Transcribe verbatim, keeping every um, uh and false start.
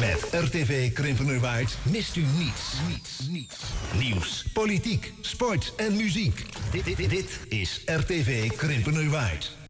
Met R T V Krimpenerwaard mist u niets. Niets, niets. Nieuws, politiek, sport en muziek. Dit, dit, dit is R T V Krimpenerwaard.